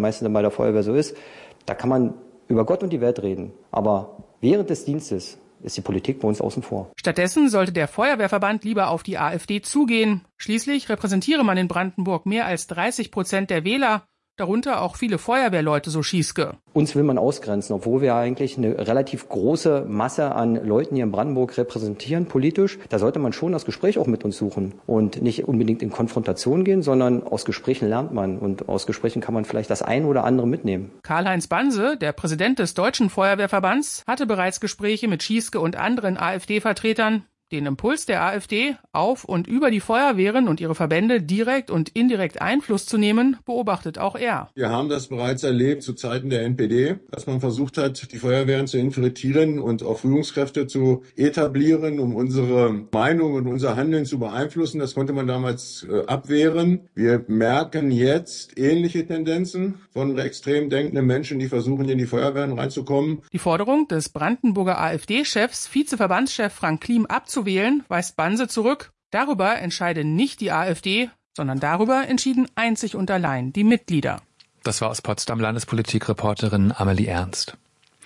meistens bei der Feuerwehr so ist, da kann man über Gott und die Welt reden. Aber während des Dienstes ist die Politik bei uns außen vor. Stattdessen sollte der Feuerwehrverband lieber auf die AfD zugehen. Schließlich repräsentiere man in Brandenburg mehr als 30% der Wähler, darunter auch viele Feuerwehrleute, so Schieske. Uns will man ausgrenzen, obwohl wir eigentlich eine relativ große Masse an Leuten hier in Brandenburg repräsentieren, politisch. Da sollte man schon das Gespräch auch mit uns suchen und nicht unbedingt in Konfrontation gehen, sondern aus Gesprächen lernt man und aus Gesprächen kann man vielleicht das eine oder andere mitnehmen. Karl-Heinz Banse, der Präsident des Deutschen Feuerwehrverbands, hatte bereits Gespräche mit Schieske und anderen AfD-Vertretern. Den Impuls der AfD, auf und über die Feuerwehren und ihre Verbände direkt und indirekt Einfluss zu nehmen, beobachtet auch er. Wir haben das bereits erlebt zu Zeiten der NPD, dass man versucht hat, die Feuerwehren zu infiltrieren und auch Führungskräfte zu etablieren, um unsere Meinung und unser Handeln zu beeinflussen. Das konnte man damals abwehren. Wir merken jetzt ähnliche Tendenzen von extrem denkenden Menschen, die versuchen, in die Feuerwehren reinzukommen. Die Forderung des Brandenburger AfD-Chefs, Vizeverbandschef Frank Klim abzuwählen, weist Banse zurück. Darüber entscheide nicht die AfD, sondern darüber entschieden einzig und allein die Mitglieder. Das war aus Potsdam Landespolitikreporterin Amelie Ernst.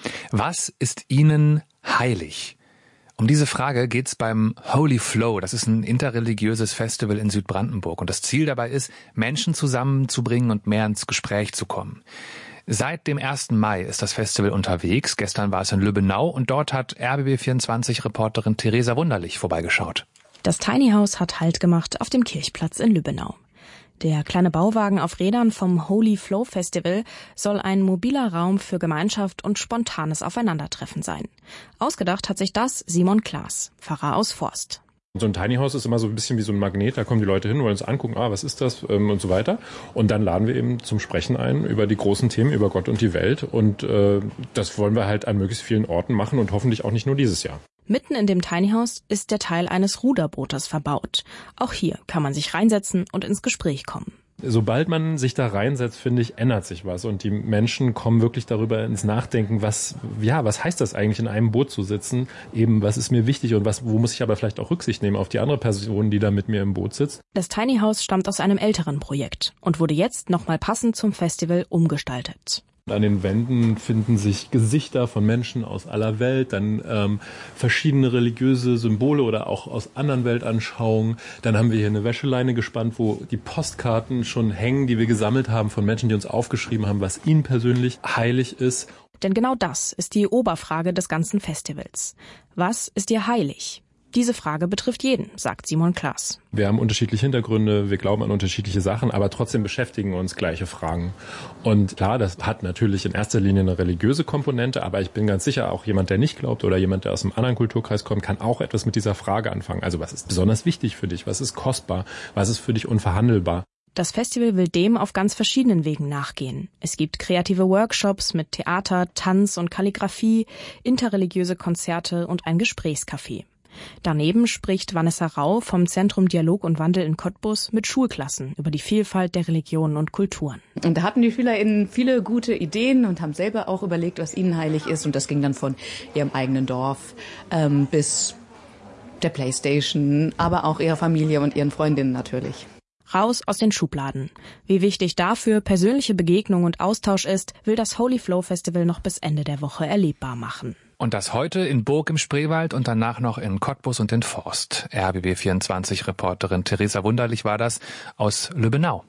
Was ist Ihnen heilig? Um diese Frage geht's beim Holy Flow. Das ist ein interreligiöses Festival in Südbrandenburg. Und das Ziel dabei ist, Menschen zusammenzubringen und mehr ins Gespräch zu kommen. Seit dem 1. Mai ist das Festival unterwegs. Gestern war es in Lübbenau und dort hat RBB24-Reporterin Theresa Wunderlich vorbeigeschaut. Das Tiny House hat Halt gemacht auf dem Kirchplatz in Lübbenau. Der kleine Bauwagen auf Rädern vom Holy Flow Festival soll ein mobiler Raum für Gemeinschaft und spontanes Aufeinandertreffen sein. Ausgedacht hat sich das Simon Klaas, Pfarrer aus Forst. So ein Tiny House ist immer so ein bisschen wie so ein Magnet, da kommen die Leute hin, wollen uns angucken, was ist das und so weiter. Und dann laden wir eben zum Sprechen ein über die großen Themen, über Gott und die Welt. Und das wollen wir halt an möglichst vielen Orten machen und hoffentlich auch nicht nur dieses Jahr. Mitten in dem Tiny House ist der Teil eines Ruderbootes verbaut. Auch hier kann man sich reinsetzen und ins Gespräch kommen. Sobald man sich da reinsetzt, finde ich, ändert sich was. Und die Menschen kommen wirklich darüber ins Nachdenken, was heißt das eigentlich, in einem Boot zu sitzen? Eben, was ist mir wichtig und wo muss ich aber vielleicht auch Rücksicht nehmen auf die andere Person, die da mit mir im Boot sitzt? Das Tiny House stammt aus einem älteren Projekt und wurde jetzt nochmal passend zum Festival umgestaltet. An den Wänden finden sich Gesichter von Menschen aus aller Welt, dann verschiedene religiöse Symbole oder auch aus anderen Weltanschauungen. Dann haben wir hier eine Wäscheleine gespannt, wo die Postkarten schon hängen, die wir gesammelt haben von Menschen, die uns aufgeschrieben haben, was ihnen persönlich heilig ist. Denn genau das ist die Oberfrage des ganzen Festivals. Was ist dir heilig? Diese Frage betrifft jeden, sagt Simon Klaas. Wir haben unterschiedliche Hintergründe, wir glauben an unterschiedliche Sachen, aber trotzdem beschäftigen uns gleiche Fragen. Und klar, das hat natürlich in erster Linie eine religiöse Komponente, aber ich bin ganz sicher, auch jemand, der nicht glaubt oder jemand, der aus einem anderen Kulturkreis kommt, kann auch etwas mit dieser Frage anfangen. Also was ist besonders wichtig für dich? Was ist kostbar? Was ist für dich unverhandelbar? Das Festival will dem auf ganz verschiedenen Wegen nachgehen. Es gibt kreative Workshops mit Theater, Tanz und Kalligrafie, interreligiöse Konzerte und ein Gesprächscafé. Daneben spricht Vanessa Rau vom Zentrum Dialog und Wandel in Cottbus mit Schulklassen über die Vielfalt der Religionen und Kulturen. Und da hatten die SchülerInnen viele gute Ideen und haben selber auch überlegt, was ihnen heilig ist. Und das ging dann von ihrem eigenen Dorf bis der Playstation, aber auch ihrer Familie und ihren Freundinnen natürlich. Raus aus den Schubladen. Wie wichtig dafür persönliche Begegnung und Austausch ist, will das Holy Flow Festival noch bis Ende der Woche erlebbar machen. Und das heute in Burg im Spreewald und danach noch in Cottbus und in Forst. RBB24-Reporterin Theresa Wunderlich war das aus Lübbenau.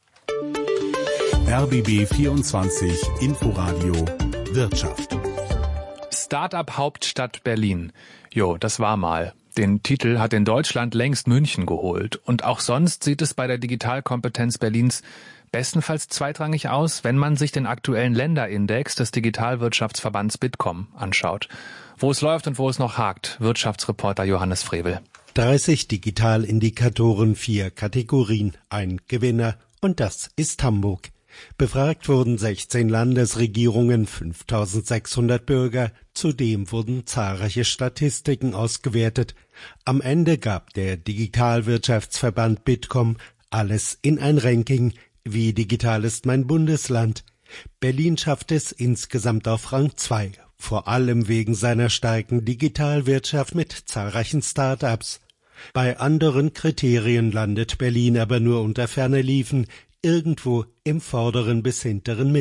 RBB24 Inforadio Wirtschaft. Start-up-Hauptstadt Berlin. Jo, das war mal. Den Titel hat in Deutschland längst München geholt. Und auch sonst sieht es bei der Digitalkompetenz Berlins bestenfalls zweitrangig aus, wenn man sich den aktuellen Länderindex des Digitalwirtschaftsverbands Bitkom anschaut. Wo es läuft und wo es noch hakt, Wirtschaftsreporter Johannes Frevel. 30 Digitalindikatoren, 4 Kategorien, ein Gewinner und das ist Hamburg. Befragt wurden 16 Landesregierungen, 5.600 Bürger. Zudem wurden zahlreiche Statistiken ausgewertet. Am Ende gab der Digitalwirtschaftsverband Bitkom alles in ein Ranking. Wie digital ist mein Bundesland? Berlin schafft es insgesamt auf Rang 2, vor allem wegen seiner starken Digitalwirtschaft mit zahlreichen Start-ups. Bei anderen Kriterien landet Berlin aber nur unter ferner Liefen, irgendwo im vorderen bis hinteren